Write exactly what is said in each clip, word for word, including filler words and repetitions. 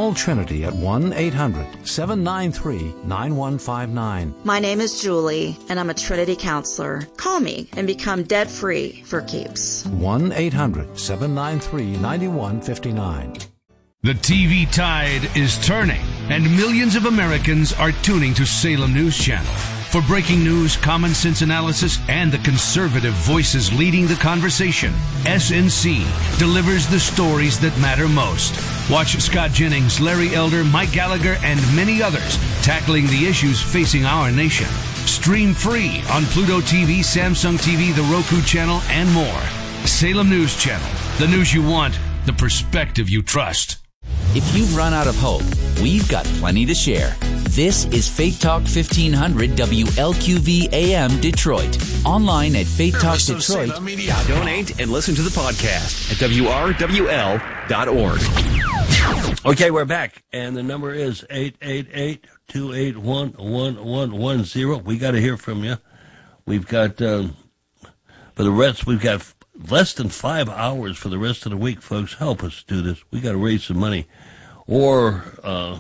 Call Trinity at one eight hundred seven nine three nine one five nine. My name is Julie, and I'm a Trinity counselor. Call me and become debt-free for keeps. one eight hundred seven nine three nine one five nine. The T V tide is turning, and millions of Americans are tuning to Salem News Channel. For breaking news, common sense analysis, and the conservative voices leading the conversation, S N C delivers the stories that matter most. Watch Scott Jennings, Larry Elder, Mike Gallagher, and many others tackling the issues facing our nation. Stream free on Pluto T V, Samsung T V, the Roku channel, and more. Salem News Channel. The news you want, the perspective you trust. If you've run out of hope, we've got plenty to share. This is Faith Talk fifteen hundred W L Q V A M Detroit. Online at Faith Talk Detroit. Now donate and listen to the podcast at W R W L dot org. Okay, we're back, and the number is eight eight eight, two eight one, one one one zero. We got to hear from you. We've got, um, for the rest, we've got less than five hours for the rest of the week, folks. Help us do this. We got to raise some money. Or uh,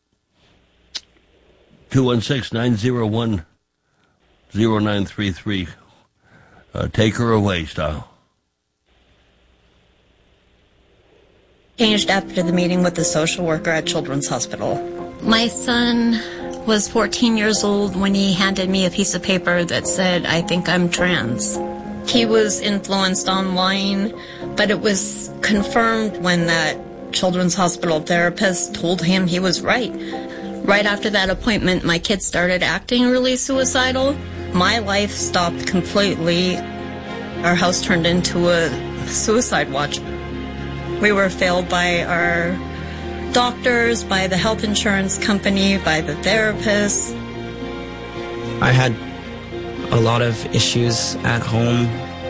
two one six, nine zero one, zero nine three three. Uh, take her away, style. Changed after the meeting with the social worker at Children's Hospital. My son was fourteen years old when he handed me a piece of paper that said, "I think I'm trans." He was influenced online, but it was confirmed when that Children's Hospital therapist told him he was right. Right after that appointment, my kid started acting really suicidal. My life stopped completely. Our house turned into a suicide watch. We were failed by our doctors, by the health insurance company, by the therapists. I had a lot of issues at home,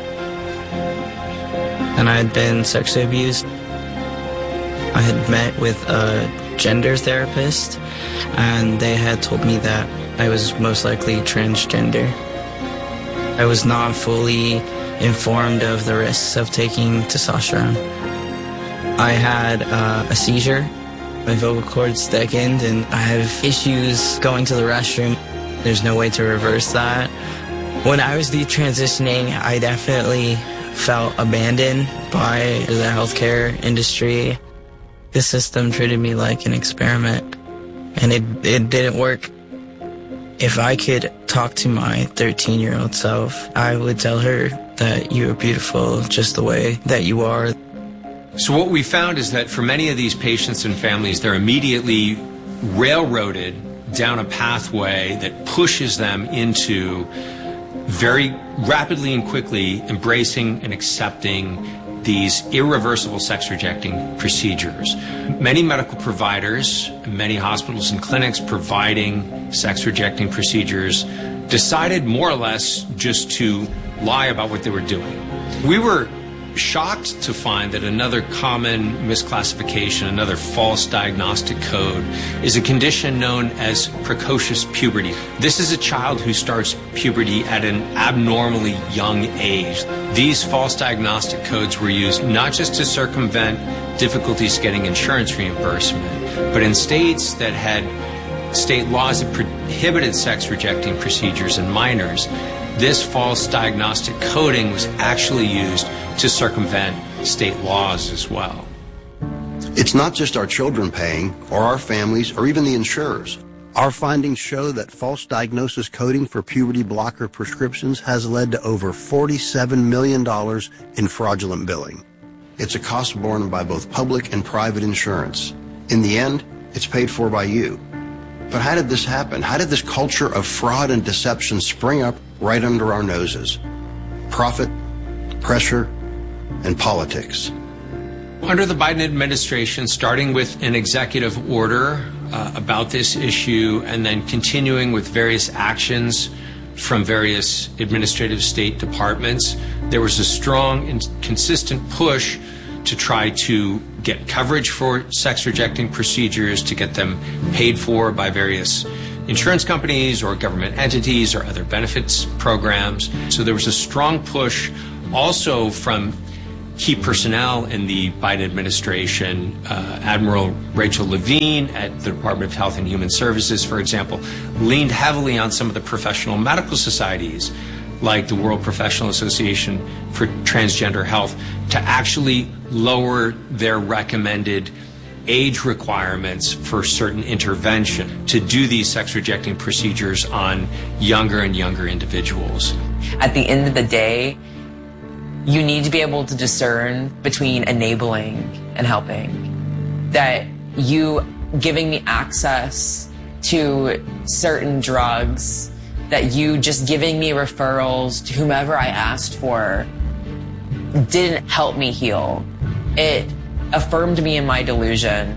and I had been sexually abused. I had met with a gender therapist, and they had told me that I was most likely transgender. I was not fully informed of the risks of taking testosterone. I had uh, a seizure. My vocal cords thickened, and I have issues going to the restroom. There's no way to reverse that. When I was detransitioning, I definitely felt abandoned by the healthcare industry. The system treated me like an experiment, and it, it didn't work. If I could talk to my thirteen-year-old self, I would tell her that you are beautiful just the way that you are. So what we found is that for many of these patients and families, they're immediately railroaded down a pathway that pushes them into very rapidly and quickly embracing and accepting these irreversible sex-rejecting procedures. Many medical providers, many hospitals and clinics providing sex-rejecting procedures decided more or less just to lie about what they were doing. We were shocked to find that another common misclassification, another false diagnostic code, is a condition known as precocious puberty. This is a child who starts puberty at an abnormally young age. These false diagnostic codes were used not just to circumvent difficulties getting insurance reimbursement, but in states that had state laws that prohibited sex-rejecting procedures in minors, this false diagnostic coding was actually used to circumvent state laws as well. It's not just our children paying, or our families, or even the insurers. Our findings show that false diagnosis coding for puberty blocker prescriptions has led to over forty-seven million dollars in fraudulent billing. It's a cost borne by both public and private insurance. In the end, it's paid for by you. But how did this happen? How did this culture of fraud and deception spring up right under our noses? Profit, pressure, and politics. Under the Biden administration, starting with an executive order uh, about this issue and then continuing with various actions from various administrative state departments, there was a strong and consistent push to try to get coverage for sex-rejecting procedures, to get them paid for by various insurance companies or government entities or other benefits programs. So there was a strong push also from key personnel in the Biden administration, uh, Admiral Rachel Levine at the Department of Health and Human Services, for example, leaned heavily on some of the professional medical societies like the World Professional Association for Transgender Health to actually lower their recommended age requirements for certain intervention to do these sex rejecting procedures on younger and younger individuals. At the end of the day, you need to be able to discern between enabling and helping. That you giving me access to certain drugs, that you just giving me referrals to whomever I asked for didn't help me heal. It affirmed me in my delusion.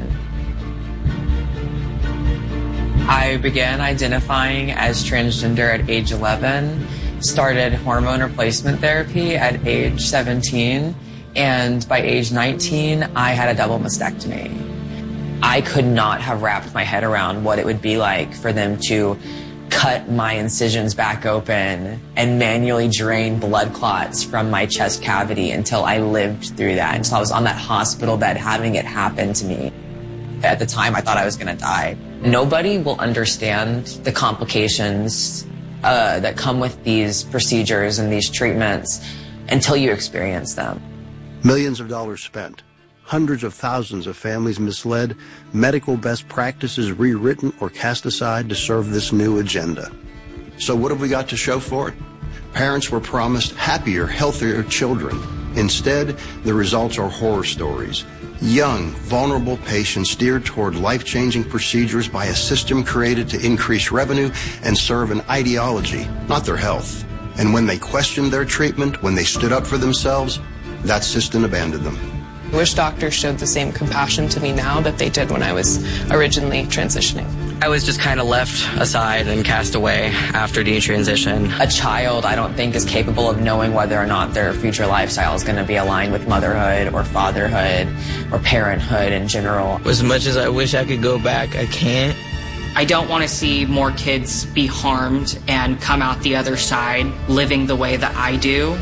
I began identifying as transgender at age eleven, started hormone replacement therapy at age seventeen, and by age nineteen, I had a double mastectomy. I could not have wrapped my head around what it would be like for them to cut my incisions back open and manually drain blood clots from my chest cavity until I lived through that, until I was on that hospital bed having it happen to me. At the time, I thought I was going to die. Nobody will understand the complications uh, that come with these procedures and these treatments until you experience them. Millions of dollars spent. Hundreds of thousands of families misled, medical best practices rewritten or cast aside to serve this new agenda. So what have we got to show for it? Parents were promised happier, healthier children. Instead, the results are horror stories. Young, vulnerable patients steered toward life-changing procedures by a system created to increase revenue and serve an ideology, not their health. And when they questioned their treatment, when they stood up for themselves, that system abandoned them. I wish doctors showed the same compassion to me now that they did when I was originally transitioning. I was just kind of left aside and cast away after detransition. A child, I don't think, is capable of knowing whether or not their future lifestyle is going to be aligned with motherhood or fatherhood or parenthood in general. As much as I wish I could go back, I can't. I don't want to see more kids be harmed and come out the other side living the way that I do.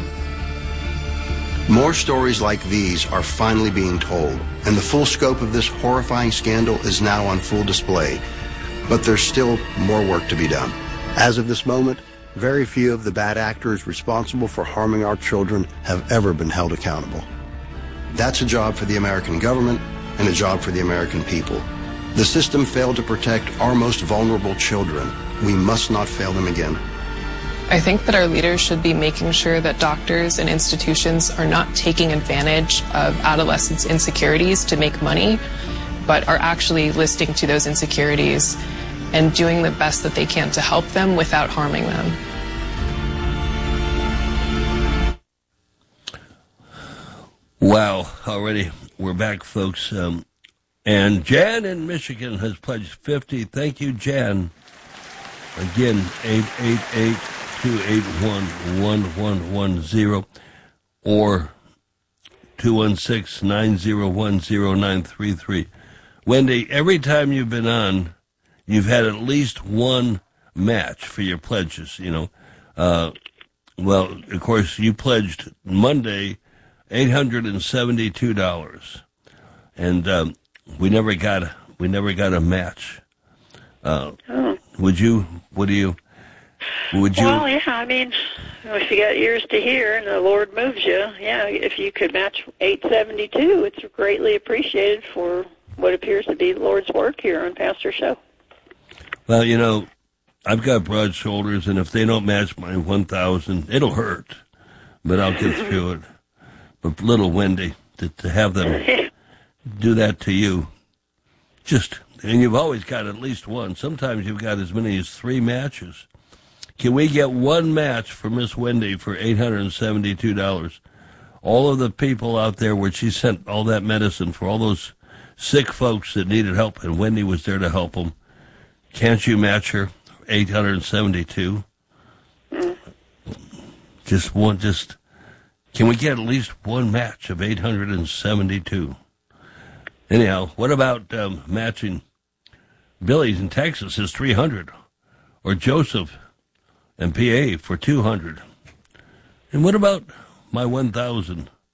More stories like these are finally being told, and the full scope of this horrifying scandal is now on full display. But there's still more work to be done. As of this moment, very few of the bad actors responsible for harming our children have ever been held accountable. That's a job for the American government and a job for the American people. The system failed to protect our most vulnerable children. We must not fail them again. I think that our leaders should be making sure that doctors and institutions are not taking advantage of adolescents' insecurities to make money, but are actually listening to those insecurities and doing the best that they can to help them without harming them. Wow, already we're back, folks. Um, and Jan in Michigan has pledged fifty. Thank you, Jan. Again, eight eight eight, two eight one, one one one zero or two one six, nine zero one, zero nine three three. Wendy, every time you've been on, you've had at least one match for your pledges, you know. Uh, well, of course, you pledged Monday eight hundred seventy-two dollars, and um, we never got we never got a match. Uh, oh. Would you? What do you? Would you? Well, yeah. I mean, if you got ears to hear and the Lord moves you, yeah. If you could match eight seventy-two, it's greatly appreciated for what appears to be the Lord's work here on Pastor Show. Well, you know, I've got broad shoulders, and if they don't match my one thousand, it'll hurt, but I'll get through it. But little Wendy, to, to have them do that to you, just, and you've always got at least one. Sometimes you've got as many as three matches. Can we get one match for Miss Wendy for eight hundred seventy-two dollars? All of the people out there where she sent all that medicine for all those sick folks that needed help, and Wendy was there to help them. Can't you match her eight hundred seventy-two? Mm. Just one, just, can we get at least one match of eight hundred seventy-two? Anyhow, what about um, matching Billy's in Texas is three hundred, or Joseph and P A for two hundred? And what about my one thousand?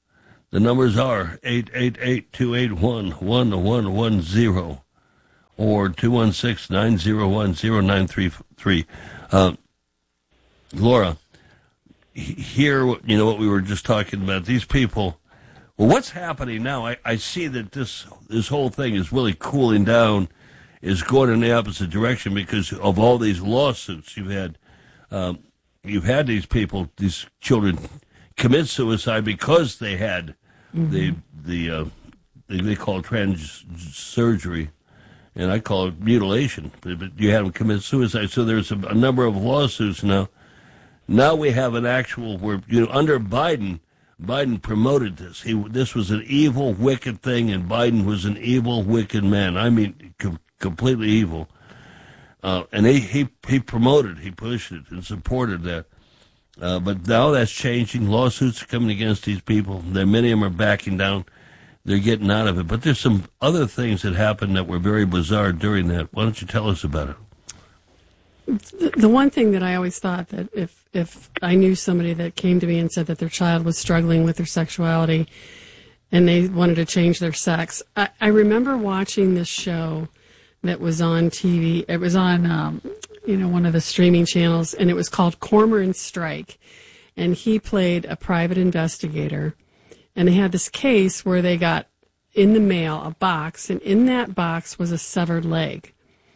The numbers are eight eight eight, two eight one, one one one zero or two one six, nine zero one, zero nine three three. Uh, Laura, here, you know what we were just talking about, these people, well, what's happening now? I, I see that this this whole thing is really cooling down, is going in the opposite direction because of all these lawsuits you've had. Um, you've had these people, these children, commit suicide because they had mm-hmm. the the uh, they, they call it trans surgery, and I call it mutilation. But you had them commit suicide, so there's a, a number of lawsuits now. Now we have an actual where you know under Biden, Biden promoted this. He this was an evil, wicked thing, and Biden was an evil, wicked man. I mean, com- completely evil. Uh, and he, he he promoted, he pushed it, and supported that. Uh, but now that's changing. Lawsuits are coming against these people. There, many of them are backing down. They're getting out of it. But there's some other things that happened that were very bizarre during that. Why don't you tell us about it? The one thing that I always thought that if, if I knew somebody that came to me and said that their child was struggling with their sexuality and they wanted to change their sex, I, I remember watching this show that was on T V. It was on, um, you know, one of the streaming channels, and it was called Cormoran Strike. And he played a private investigator. And they had this case where they got in the mail a box, and in that box was a severed leg.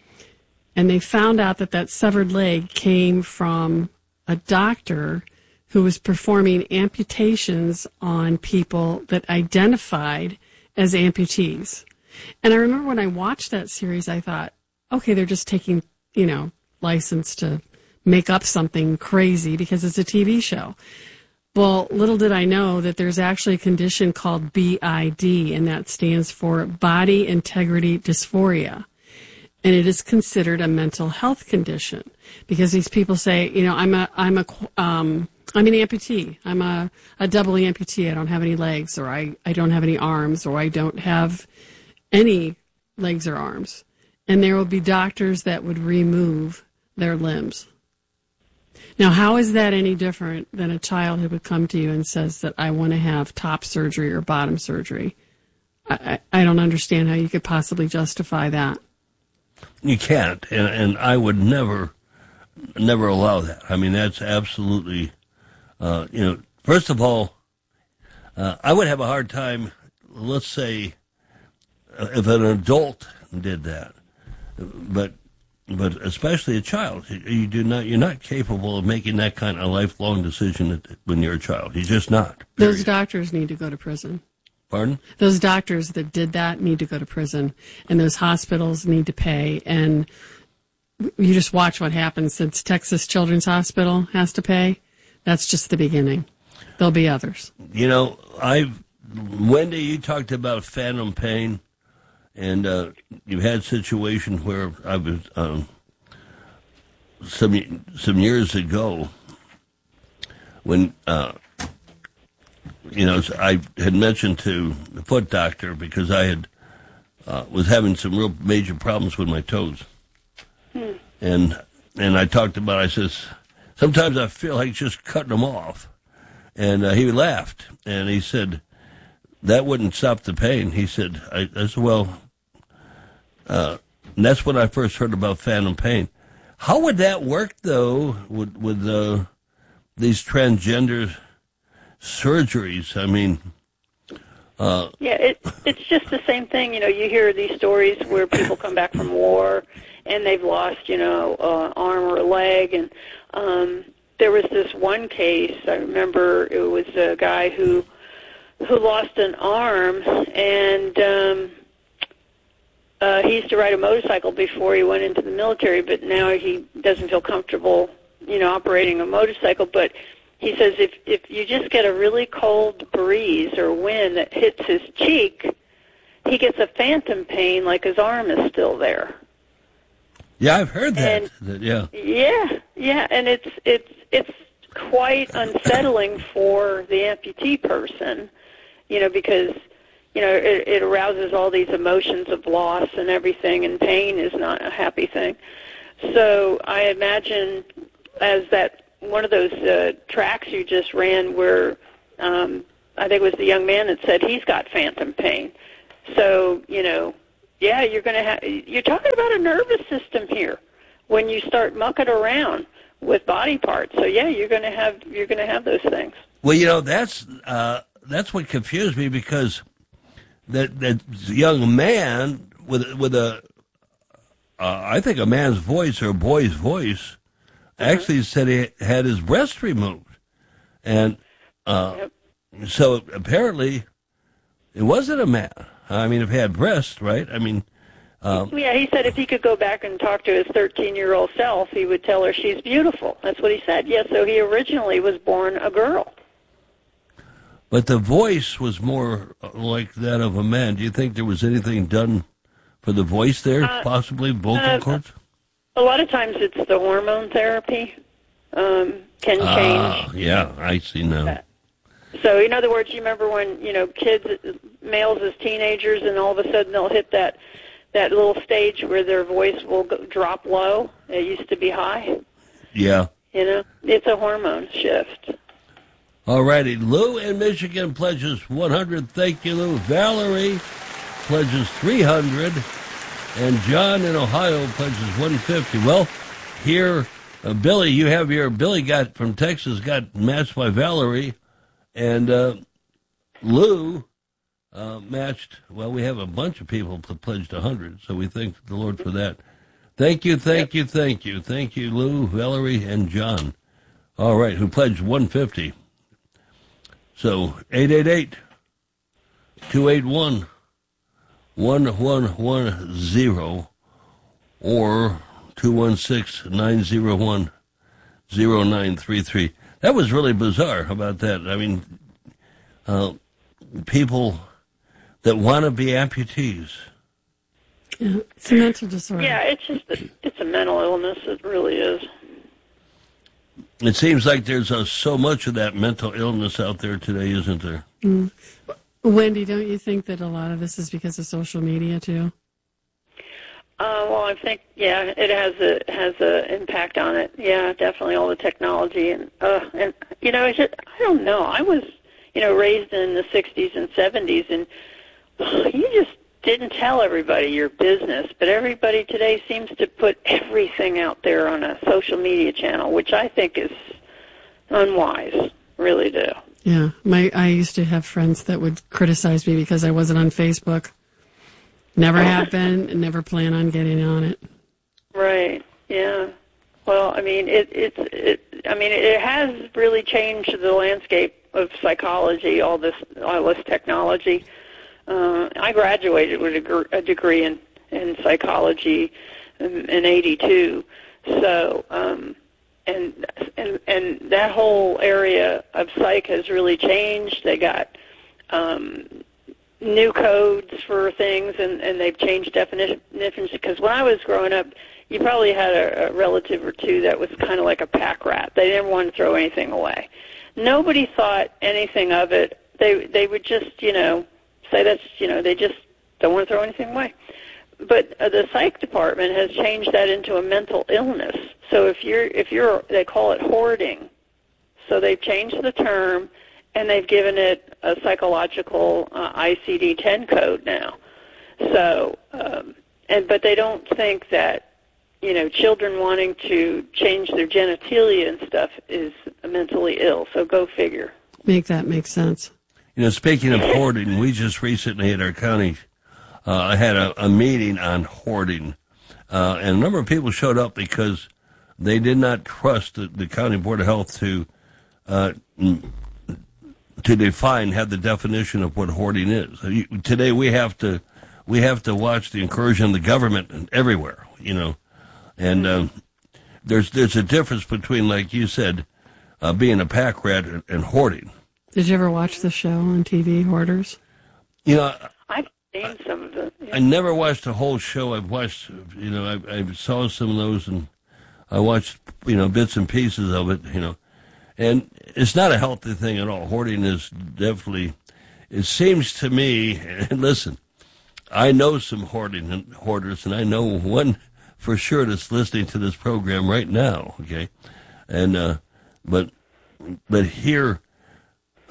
And they found out that that severed leg came from a doctor who was performing amputations on people that identified as amputees. And I remember when I watched that series, I thought, okay, they're just taking, you know, license to make up something crazy because it's a T V show. Well, little did I know that there's actually a condition called B I D, and that stands for Body Integrity Dysphoria. And it is considered a mental health condition because these people say, you know, I'm a, I'm a, um, I'm an amputee. I'm a, a double amputee. I don't have any legs, or I, I don't have any arms, or I don't have any legs or arms. And there will be doctors that would remove their limbs. Now, how is that any different than a child who would come to you and says that I want to have top surgery or bottom surgery? I, I, I don't understand how you could possibly justify that. You can't, and, and I would never, never allow that. I mean, that's absolutely, uh, you know, first of all, uh, I would have a hard time, let's say, uh, if an adult did that, but but especially a child, you do not, you're not capable of making that kind of lifelong decision when you're a child. You're just not. Those doctors need to go to prison. Pardon? Those doctors that did that need to go to prison, and those hospitals need to pay. And you just watch what happens since Texas Children's Hospital has to pay. That's just the beginning. There'll be others. You know, I've, Wendy, you talked about phantom pain, and uh, you've had situations where I was, um, some, some years ago, when, uh, you know, I had mentioned to the foot doctor because I had uh, was having some real major problems with my toes, hmm. and and I talked about. I says sometimes I feel like just cutting them off, and uh, he laughed and he said that wouldn't stop the pain. He said, I, I said, well, uh, and that's when I first heard about phantom pain. How would that work though with with uh, these transgender surgeries? I mean, uh, yeah, it, it's just the same thing. You know, you hear these stories where people come back from war and they've lost, you know, uh, arm or a leg. And um, there was this one case. I remember it was a guy who who lost an arm, and um, uh, he used to ride a motorcycle before he went into the military, but now he doesn't feel comfortable, you know, operating a motorcycle. But he says if, if you just get a really cold breeze or wind that hits his cheek, he gets a phantom pain like his arm is still there. Yeah, I've heard that. And, that yeah. Yeah, yeah, and it's it's it's quite unsettling for the amputee person, you know, because, you know, it, it arouses all these emotions of loss and everything, and pain is not a happy thing. So I imagine as that one of those uh, tracks you just ran where um, I think it was the young man that said he's got phantom pain. So, you know, yeah, you're going to have, you're talking about a nervous system here when you start mucking around with body parts. So, yeah, you're going to have, you're going to have those things. Well, you know, that's, uh, that's what confused me, because that, that young man with, with a, uh, I think a man's voice or a boy's voice actually mm-hmm. said he had his breast removed. And, uh, yep. so apparently it wasn't a man. I mean, if he had breasts, right? I mean, um, yeah, he said if he could go back and talk to his thirteen-year-old self, he would tell her she's beautiful. That's what he said. Yeah, so he originally was born a girl. But the voice was more like that of a man. Do you think there was anything done for the voice there, uh, possibly vocal uh, cords? A lot of times it's the hormone therapy um, can change. Ah, yeah, I see now. Uh, So, in other words, you remember when, you know, kids, males as teenagers, and all of a sudden they'll hit that that little stage where their voice will go, drop low. It used to be high. Yeah. You know, it's a hormone shift. All righty. Lou in Michigan pledges one hundred. Thank you, Lou. Valerie pledges three hundred. And John in Ohio pledges one hundred fifty. Well, here, uh, Billy, you have your, Billy got from Texas, got matched by Valerie. And uh, Lou uh, matched, well, we have a bunch of people that pledged one hundred, so we thank the Lord for that. Thank you, thank you, thank you. Thank you, Lou, Valerie, and John. All right, who pledged one hundred fifty. So, eight eight eight, two eight one, one one one zero or two one six, nine zero one, zero nine three three. That was really bizarre about that. I mean, uh, people that want to be amputees. Yeah, it's a mental disorder. Yeah, it's just a, it's a mental illness. It really is. It seems like there's uh, so much of that mental illness out there today, isn't there? Mm. Wendy, don't you think that a lot of this is because of social media too? Uh, well, I think, yeah, it has a has a impact on it. Yeah, definitely, all the technology and uh, and you know, it's just, I don't know. I was, you know, raised in the sixties and seventies, and uh, you just didn't tell everybody your business. But everybody today seems to put everything out there on a social media channel, which I think is unwise. Really do. Yeah, my I used to have friends that would criticize me because I wasn't on Facebook. Never have been, and never plan on getting on it. Right. Yeah. Well, I mean, it, it's. It, I mean, it has really changed the landscape of psychology. All this, all this technology. Uh, I graduated with a, gr- a degree in in psychology in, in eighty-two. So, um, and and and that whole area of psych has really changed. They got. Um, new codes for things, and, and they've changed definitions, because when I was growing up, you probably had a, a relative or two that was kind of like a pack rat. They didn't want to throw anything away. Nobody thought anything of it. They they would just, you know, say that's, you know, they just don't want to throw anything away. But uh, the psych department has changed that into a mental illness. So if you're, if you're, they call it hoarding. So they've changed the term, and they've given it a psychological uh, I C D ten code now. So, um, and but they don't think that, you know, children wanting to change their genitalia and stuff is mentally ill. So go figure. Make that make sense. You know, speaking of hoarding, we just recently at our county uh, had a, a meeting on hoarding, uh, and a number of people showed up because they did not trust the, the county board of health to. Uh, to define, have the definition of what hoarding is. So you, today we have to, we have to watch the incursion of the government everywhere, you know, and um, there's there's a difference between, like you said, uh, being a pack rat and, and hoarding. Did you ever watch the show on T V, Hoarders? You know, I've seen some of it. Yeah. I never watched the whole show. I've watched, you know, I, I saw some of those, and I watched, you know, bits and pieces of it, you know. And it's not a healthy thing at all. Hoarding is definitely, it seems to me, and listen, I know some hoarding and hoarders, and I know one for sure that's listening to this program right now, okay? And, uh, but, but here,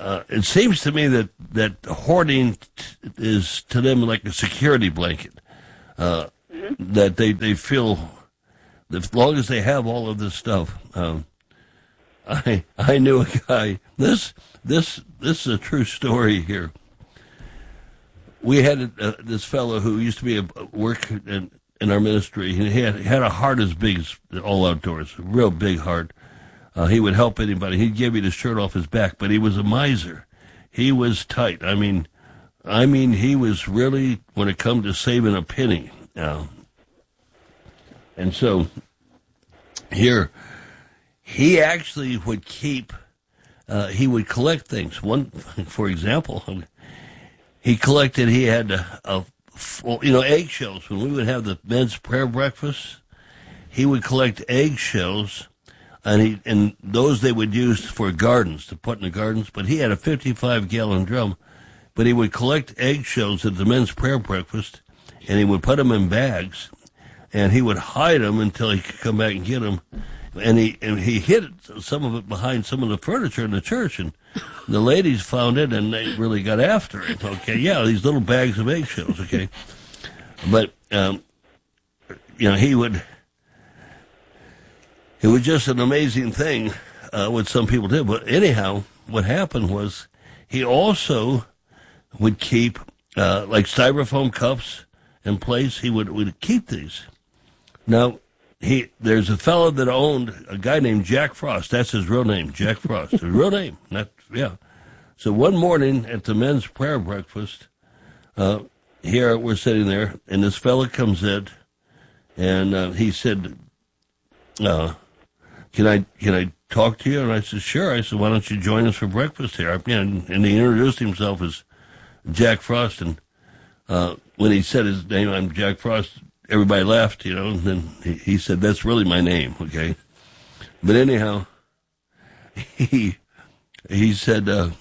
uh, it seems to me that, that hoarding t- is to them like a security blanket. Uh, mm-hmm. That they, they feel that as long as they have all of this stuff. Um, I I knew a guy. This this this is a true story here. We had uh, this fellow who used to be a work in, in our ministry. He had he had a heart as big as all outdoors, a real big heart. Uh, he would help anybody. He'd give you the shirt off his back, but he was a miser. He was tight. I mean, I mean, he was really, when it come to saving a penny. Uh, and so here, he actually would keep, uh, he would collect things. One, for example, he collected, he had a, a you know, eggshells. When we would have the men's prayer breakfast, he would collect eggshells. And he, and those they would use for gardens, to put in the gardens. But he had a fifty-five gallon drum. But he would collect eggshells at the men's prayer breakfast, and he would put them in bags, and he would hide them until he could come back and get them. And he and he hid some of it behind some of the furniture in the church, and the ladies found it, and they really got after it. Okay, yeah, these little bags of eggshells. Okay, but um, you know, he would. It was just an amazing thing, uh, what some people did. But anyhow, what happened was he also would keep, uh, like styrofoam cups in place. He would, would keep these. Now, he, there's a fellow that owned a guy named Jack Frost. That's his real name, Jack Frost. His real name. Not, yeah. So one morning at the men's prayer breakfast, uh, here we're sitting there, and this fellow comes in, and, uh, he said, uh, Can I can I talk to you? And I said, sure. I said, why don't you join us for breakfast here? And, and he introduced himself as Jack Frost. And uh, when he said his name, I'm Jack Frost, everybody laughed, you know. And then he, he said, that's really my name, okay? But anyhow, he he said, uh,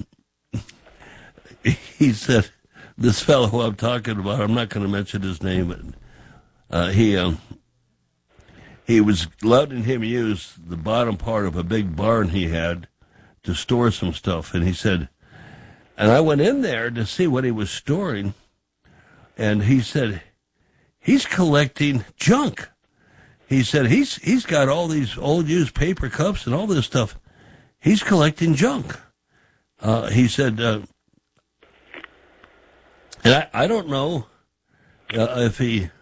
he said, this fellow who I'm talking about, I'm not going to mention his name, but uh, he... Um, He was letting him use the bottom part of a big barn he had to store some stuff. And he said, and I went in there to see what he was storing. And he said, he's collecting junk. He said, he's he's got all these old used paper cups and all this stuff. He's collecting junk. Uh, he said, uh, and I, I don't know uh, if he...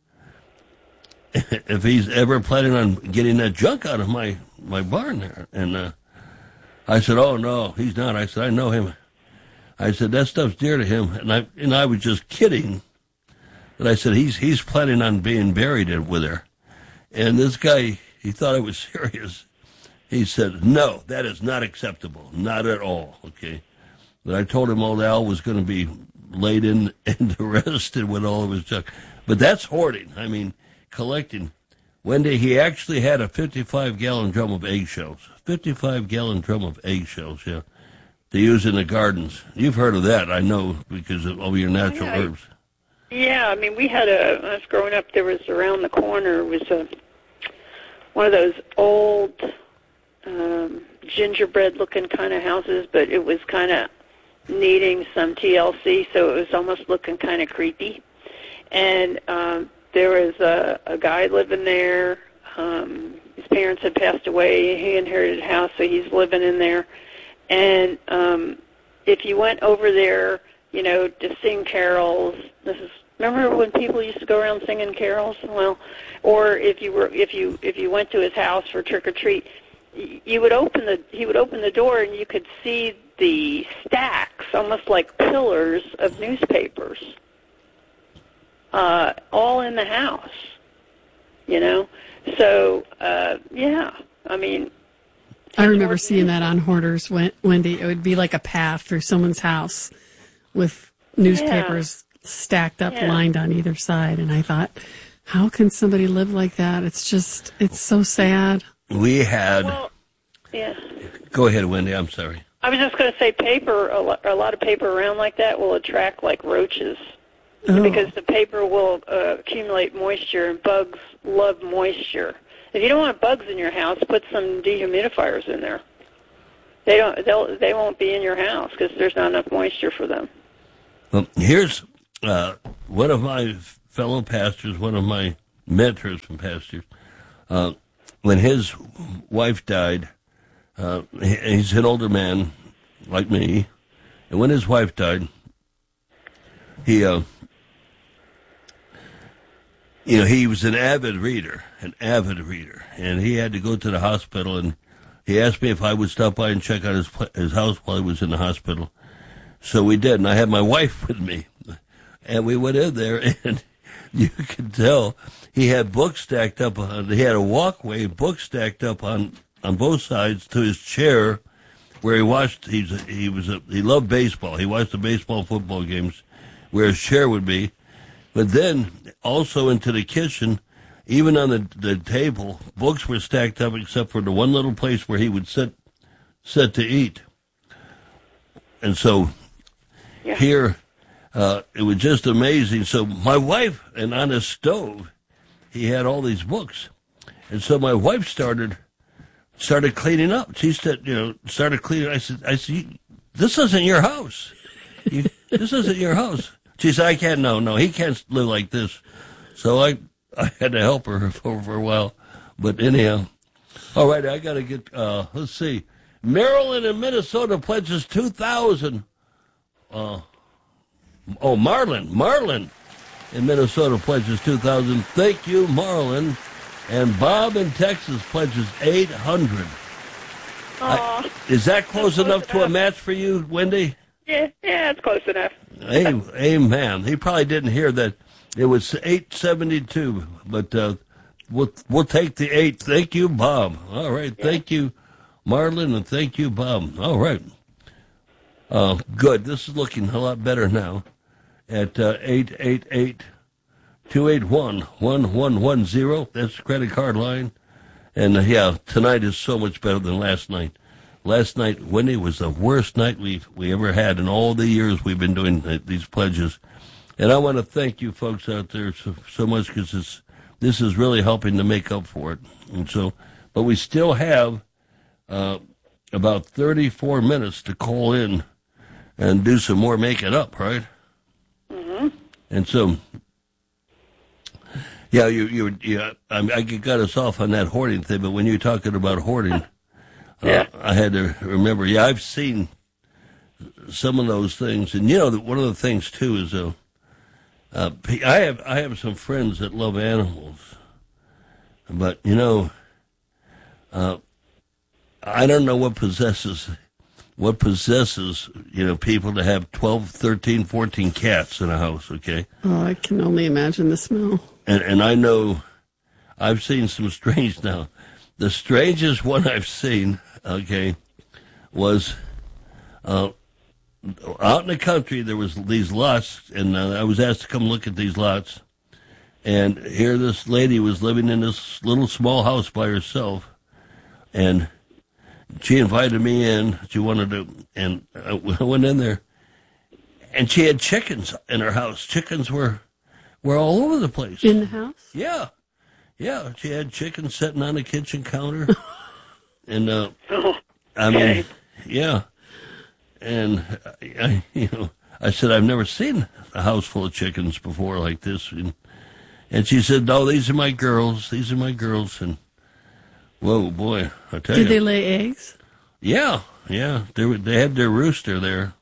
if he's ever planning on getting that junk out of my, my barn there. And uh, I said, oh, no, he's not. I said, I know him. I said, that stuff's dear to him. And I and I was just kidding. But I said, he's he's planning on being buried with her. And this guy, he thought I was serious. He said, no, that is not acceptable. Not at all, okay? But I told him old Al was going to be laid in and arrested with all of his junk. But that's hoarding. I mean... collecting. Wendy, he actually had a fifty-five gallon drum of eggshells. fifty-five gallon drum of eggshells, yeah, to use in the gardens. You've heard of that, I know, because of all your natural yeah, herbs. Yeah, I mean, we had a, when I was growing up, there was around the corner was a, one of those old um, gingerbread-looking kind of houses, but it was kind of needing some T L C, so it was almost looking kind of creepy. And um, there was a, a guy living there. Um, his parents had passed away. He inherited a house, so he's living in there. And um, if you went over there, you know, to sing carols, this is remember when people used to go around singing carols? Well, or if you were if you if you went to his house for trick or treat, you would open the he would open the door and you could see the stacks, almost like pillars of newspapers. Uh, all in the house, you know. So, uh, yeah, I mean. I remember seeing that on Hoarders, Wendy. It would be like a path through someone's house with newspapers yeah. stacked up, yeah. lined on either side. And I thought, how can somebody live like that? It's just, it's so sad. We had. Well, yeah. Go ahead, Wendy. I'm sorry. I was just going to say paper, a lot, a lot of paper around like that will attract like roaches. Oh. Because the paper will uh, accumulate moisture, and bugs love moisture. If you don't want bugs in your house, put some dehumidifiers in there. they don't they'll they won't be in your house because there's not enough moisture for them. Well, here's uh, one of my fellow pastors, one of my mentors from pastors. Uh, when his wife died, uh, he's an older man like me, and when his wife died, he, uh, you know, he was an avid reader, an avid reader, and he had to go to the hospital, and he asked me if I would stop by and check on his his house while he was in the hospital. So we did, and I had my wife with me, and we went in there, and you could tell he had books stacked up on, he had a walkway, books stacked up on, on both sides to his chair where he watched, he's, he was a, he loved baseball. He watched the baseball, football games where his chair would be. But then also into the kitchen, even on the, the table, books were stacked up except for the one little place where he would sit, sit to eat. And so yeah. here, Uh, it was just amazing. So my wife, and on his stove, he had all these books. And so my wife started started cleaning up. She said, you know, started cleaning. I said, I said, this isn't your house. You, this isn't your house. She said, I can't, no, no, he can't live like this. So I, I had to help her for, for a while. But anyhow, all right, I got to get, uh, let's see. Maryland and Minnesota pledges two thousand uh Oh, Marlin, Marlin in Minnesota pledges two thousand. Thank you, Marlin. And Bob in Texas pledges eight hundred. I, is that close enough to a match for you, Wendy? Yeah, yeah, it's close enough. Amen. He probably didn't hear that. It was eight seventy-two, but uh, we'll we'll take the eight. Thank you, Bob. All right, yeah. Thank you, Marlin, and thank you, Bob. All right. Uh, good. This is looking a lot better now. At uh, eight eight eight, two eight one, one one one zero. That's the credit card line. And, uh, yeah, tonight is so much better than last night. Last night, Wendy, was the worst night we we ever had in all the years we've been doing uh, these pledges. And I want to thank you folks out there so, so much because this is really helping to make up for it. And so, but we still have uh, about thirty-four minutes to call in and do some more making up, right? Mm-hmm. And so, yeah, you, you, yeah, I, I got us off on that hoarding thing, but when you're talking about hoarding, yeah. uh, I had to remember, yeah, I've seen some of those things. And, you know, one of the things, too, is uh, uh, I have I have some friends that love animals. But, you know, uh, I don't know what possesses... What possesses, you know, people to have twelve, thirteen, fourteen cats in a house, okay? Oh, I can only imagine the smell. And and I know, I've seen some strange now. The strangest one I've seen, okay, was uh, out in the country, there was these lots, and uh, I was asked to come look at these lots. And here this lady was living in this little small house by herself, and she invited me in. She wanted to, and I went in there, and she had chickens in her house. Chickens were were all over the place. In the house? Yeah, yeah. She had chickens sitting on the kitchen counter, and uh, I mean, yeah. And I, you know, I said I've never seen a house full of chickens before like this, and and she said, "No, these are my girls. These are my girls." And whoa, boy, I tell you. Did they lay eggs? Yeah, yeah. They were, they had their rooster there.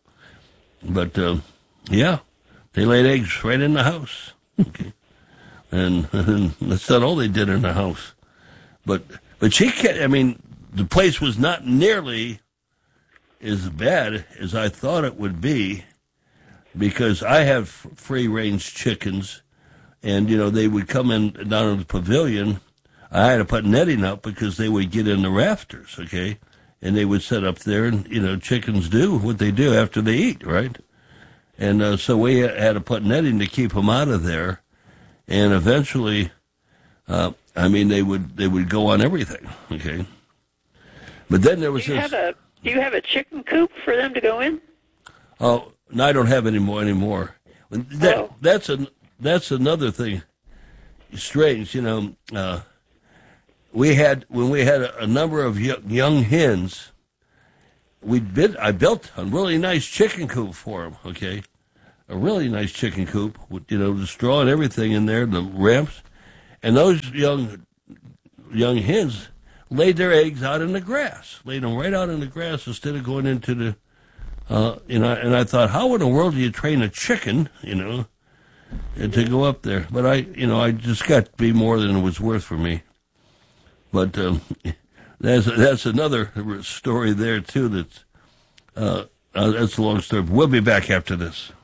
But, uh, yeah, they laid eggs right in the house. Okay. and, and that's not all they did in the house. But, but she can't, I mean, the place was not nearly as bad as I thought it would be because I have free-range chickens, and, you know, they would come in down in the pavilion. I had to put netting up because they would get in the rafters, okay? And they would sit up there, and, you know, chickens do what they do after they eat, right? And uh, so we had to put netting to keep them out of there. And eventually, uh, I mean, they would they would go on everything, okay? But then there was do you this... Have a, do you have a chicken coop for them to go in? Oh, no, I don't have any more anymore. That, oh. That's, a, that's another thing. Strange, you know... Uh, We had, when we had a, a number of young, young hens, we bid, I built a really nice chicken coop for him, okay? A really nice chicken coop with, you know, the straw and everything in there, the ramps. And those young young hens laid their eggs out in the grass, laid them right out in the grass instead of going into the, uh, you know, and I thought, how in the world do you train a chicken, you know, to go up there? But I, you know, I just got to be more than it was worth for me. But um, that's that's another story there, too, that's, uh, uh, that's a long story. We'll be back after this.